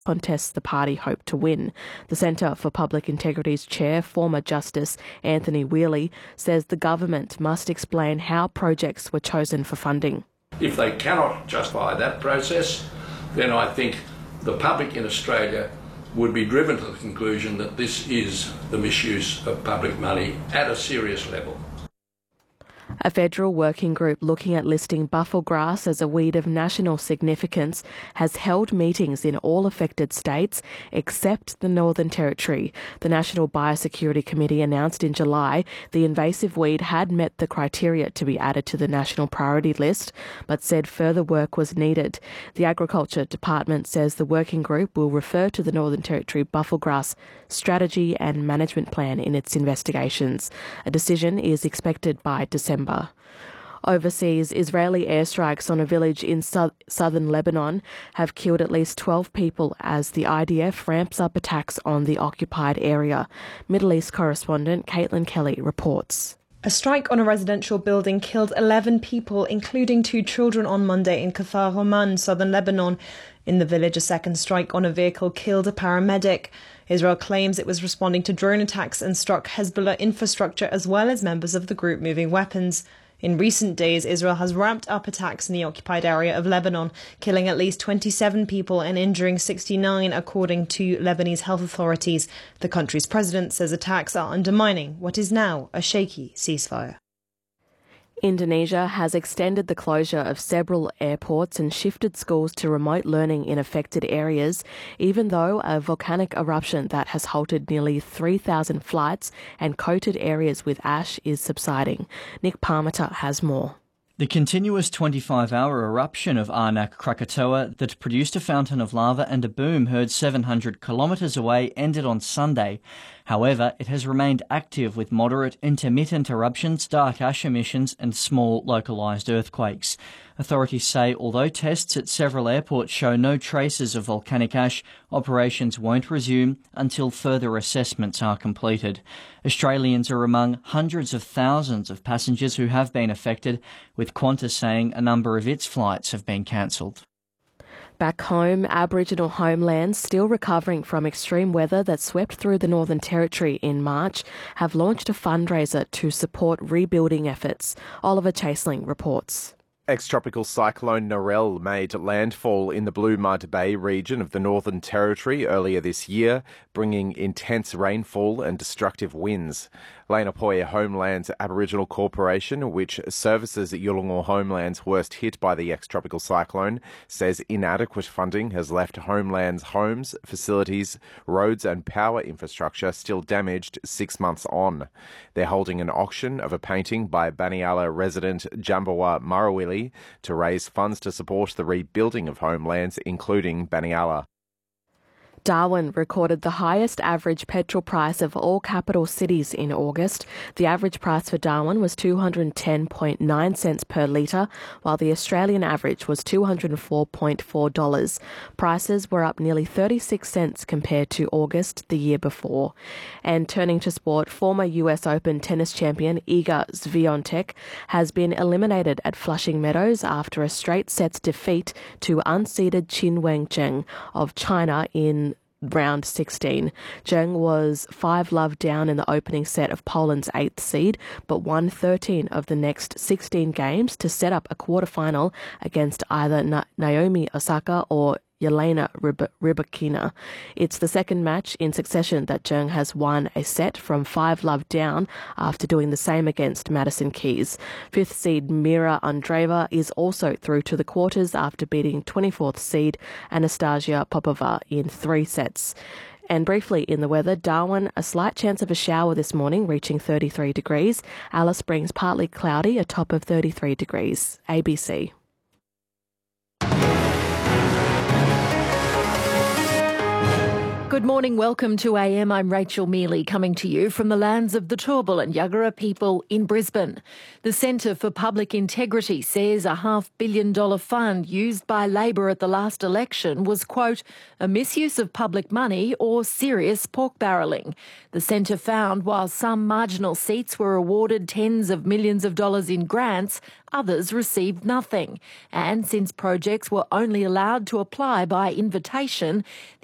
contests the party hoped to win. The Centre for Public Integrity's chair, former Justice Anthony Whealy, says the government must explain how projects were chosen for funding. If they cannot justify that process, then I think the public in Australia would be driven to the conclusion that this is the misuse of public money at a serious level. A federal working group looking at listing buffel grass as a weed of national significance has held meetings in all affected states except the Northern Territory. The National Biosecurity Committee announced in July the invasive weed had met the criteria to be added to the national priority list, but said further work was needed. The Agriculture Department says the working group will refer to the Northern Territory buffel grass strategy and management plan in its investigations. A decision is expected by December. Overseas, Israeli airstrikes on a village in southern Lebanon have killed at least 12 people as the IDF ramps up attacks on the occupied area. Middle East correspondent Caitlin Kelly reports. A strike on a residential building killed 11 people, including 2 children, on Monday in Kfar Homan, southern Lebanon. In the village, a second strike on a vehicle killed a paramedic. Israel claims it was responding to drone attacks and struck Hezbollah infrastructure as well as members of the group moving weapons. In recent days, Israel has ramped up attacks in the occupied area of Lebanon, killing at least 27 people and injuring 69, according to Lebanese health authorities. The country's president says attacks are undermining what is now a shaky ceasefire. Indonesia has extended the closure of several airports and shifted schools to remote learning in affected areas, even though a volcanic eruption that has halted nearly 3,000 flights and coated areas with ash is subsiding. Nick Parmenter has more. The continuous 25-hour eruption of Anak Krakatoa that produced a fountain of lava and a boom heard 700 kilometres away ended on Sunday. However, it has remained active with moderate intermittent eruptions, dark ash emissions and small localised earthquakes. Authorities say although tests at several airports show no traces of volcanic ash, operations won't resume until further assessments are completed. Australians are among hundreds of thousands of passengers who have been affected, with Qantas saying a number of its flights have been cancelled. Back home, Aboriginal homelands still recovering from extreme weather that swept through the Northern Territory in March have launched a fundraiser to support rebuilding efforts. Oliver Chaseling reports. Ex-tropical cyclone Narelle made landfall in the Blue Mud Bay region of the Northern Territory earlier this year, bringing intense rainfall and destructive winds. Lainapoya Homelands Aboriginal Corporation, which services Yolngu homelands worst hit by the ex-tropical cyclone, says inadequate funding has left homelands' homes, facilities, roads and power infrastructure still damaged 6 months on. They're holding an auction of a painting by Baniala resident Jambawa Marawili to raise funds to support the rebuilding of homelands, including Baniala. Darwin recorded the highest average petrol price of all capital cities in August. The average price for Darwin was 210.9 cents per litre, while the Australian average was $204.4. Prices were up nearly 36 cents compared to August the year before. And turning to sport, former US Open tennis champion Iga Swiatek has been eliminated at Flushing Meadows after a straight sets defeat to unseeded Qin Wencheng of China in round 16. Zheng was 5-love down in the opening set of Poland's 8th seed, but won 13 of the next 16 games to set up a quarterfinal against either Naomi Osaka or Yelena Rybakina. It's the second match in succession that Zheng has won a set from 5-love down after doing the same against Madison Keys. 5th seed Mira Andreeva is also through to the quarters after beating 24th seed Anastasia Popova in 3 sets. And briefly in the weather, Darwin, a slight chance of a shower this morning, reaching 33 degrees. Alice Springs, partly cloudy, a top of 33 degrees. ABC. Good morning, welcome to AM. I'm Rachel Mealy, coming to you from the lands of the Turrbal and Yagara people in Brisbane. The Centre for Public Integrity says a $500 million fund used by Labor at the last election was, quote, a misuse of public money or serious pork barrelling. The centre found while some marginal seats were awarded tens of millions of dollars in grants, others received nothing. And since projects were only allowed to apply by invitation,